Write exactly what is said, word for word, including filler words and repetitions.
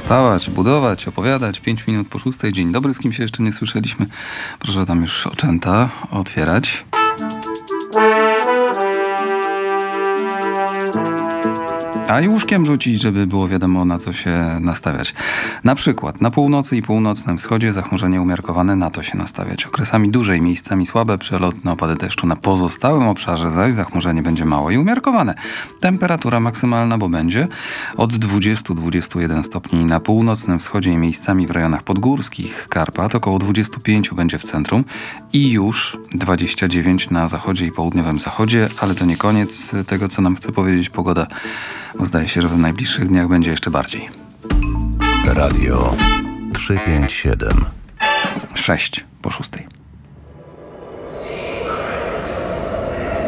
wstawać, budować, opowiadać. Pięć minut po szóstej. Dzień dobry, z kim się jeszcze nie słyszeliśmy. Proszę tam już oczęta otwierać. A i łóżkiem rzucić, żeby było wiadomo, na co się nastawiać. Na przykład na północy i północnym wschodzie zachmurzenie umiarkowane, na to się nastawiać. Okresami dłużej, miejscami słabe, przelotne opady deszczu. Na pozostałym obszarze zaś zachmurzenie będzie małe i umiarkowane. Temperatura maksymalna, bo będzie od dwudziestu do dwudziestu jeden stopni na północnym wschodzie i miejscami w rejonach podgórskich Karpat. Około dwudziestu pięciu będzie w centrum i już dwadzieścia dziewięć na zachodzie i południowym zachodzie. Ale to nie koniec tego, co nam chce powiedzieć pogoda. Bo zdaje się, że w najbliższych dniach będzie jeszcze bardziej. Radio trzysta pięćdziesiąt siedem. Sześć po szóstej.